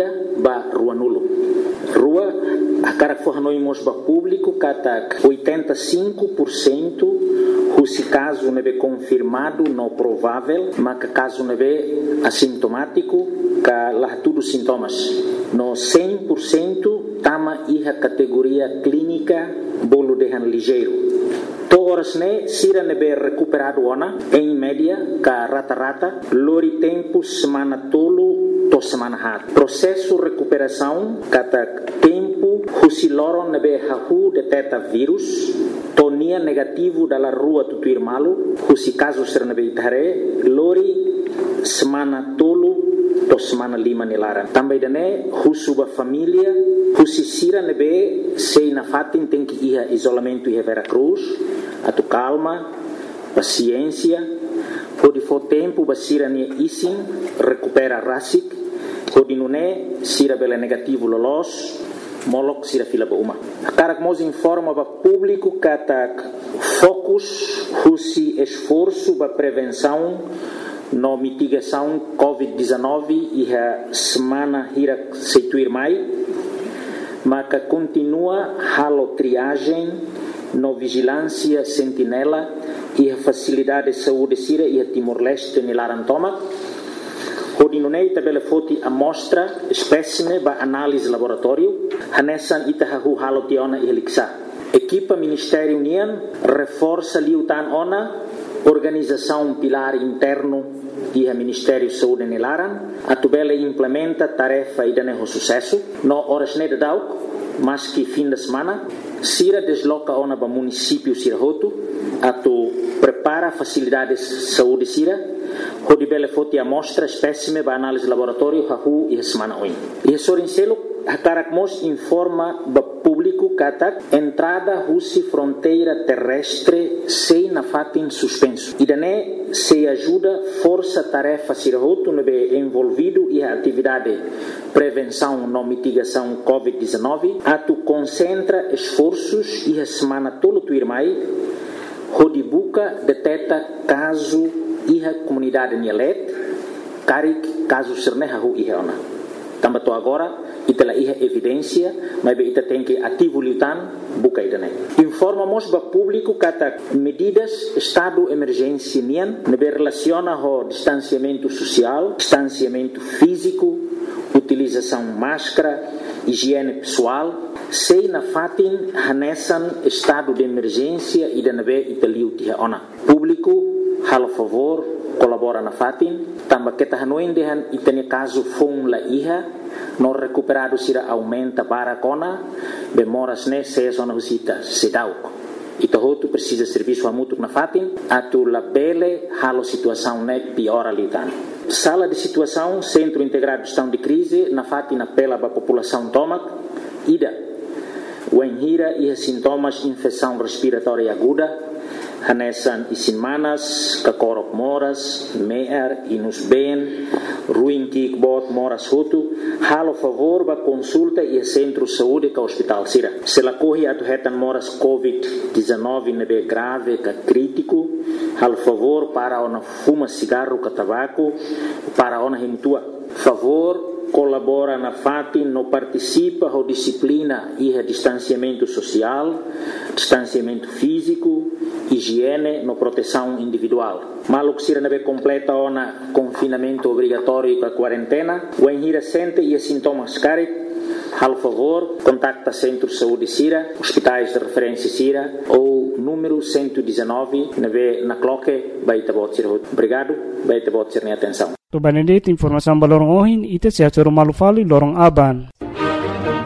ida ba rua nulo. Rua akarak fo hanoi mos ba público katak 85% husi caso nebe confirmado no provável, mas caso nebe assintomático ka lah tudo sintomas. No 100% tama iha categoria clínica bolo dehan ligeiro. Horas ne sira nebe recuperado ona em média ka rata-rata lori tempo semana tolo to semana hat. Processo recuperação kata tempo husi loron nebe hahu deteta vírus tonia negativo dalla rua tutuir malu husi caso ser nebe itare lori semana tolo to semana 5 nilaran. Também dane husuba família husi sira nebe sei na fatin tem que iha isolamento iha Veracruz atu calma, paciência, pode for tempo basira nia isin recupera rasik, pode nune sira bela negativo lolos, molok sira fila ba uma. Karak mos informa ba público katak fokus husi esforço ba prevenção no mitigação COVID-19 iha semana hira seituir mai, maka continua halo triagem no vigilância sentinela e a facilidade de saúde sira e a Timor-Leste nilaran tomak. Hodinunei tabela foti amostra espécime ba análise laboratório hanesan itahahu halo tiona e heliksa. Equipa Ministério União reforça liutan ona organização pilar interno e a Ministério Saúde nilaran atubela implementa tarefa e daneho sucesso no horas ne dauk mas que fim da semana sira desloca ona ba município Sirahoto atu prepara facilidades saúde sira hodi bele foti amostra espécime ba análise laboratório hahu e semana oin e sorincelo hakarak mos informa ba público katak entrada husi fronteira terrestre sei na fatin suspenso e dane se ajuda força tarefa Sirahoto nebe envolvido e a atividade prevenção no mitigação COVID-19 atu concentra esforços e a semana tolo tuirmai hodibuka deteta caso e a comunidade nielet karik caso serne hahu e ona tamba to agora itela iha evidência mas be ita tem que ativo litan buka idane informamos ba público kata medidas estado emergência nian nebe relaciona ho distanciamento social distanciamento físico utilização máscara higiene pessoal sei na fatin hanesan estado de emergência e danabe italiu tiha ona público halo favor colabora na fatin tamba kita hanuin dehan itani caso fung la iha no recuperado sira aumenta barakona bemoras ne se zona husita sedauk ita hotu precisa serviço amutuk na fatin atu la bele halo situação ne piora litan sala de situação centro integrado de gestão de crise na fatin apela ba população tomak ida wenhira e sintomas infecção respiratória aguda hanesan isin manas, kakorok moras, meer, inus ben, ruim kikbot moras hutu, halo favor ba consulta e centro saúde ka hospital sira. Se la corri atu hetan moras COVID-19 nebe grave ka crítico, halo favor para ona fuma cigarro ka tabaco, para ona himtua. Favor colabora na fatin no participa ho disciplina e distanciamento social, distanciamento físico, higiene no proteção individual. Maluk sira nebe completa ona confinamento obrigatório com a quarentena, o enhira sente e sintomas carik, hal favor, contacta Centro de Saúde Sira, hospitais de referência Sira ou número 119 nebe na cloque baita bot sira. Obrigado, baita bot sira atenção. To Benedict informação balorong ohin ite sia choro malufali lorong aban.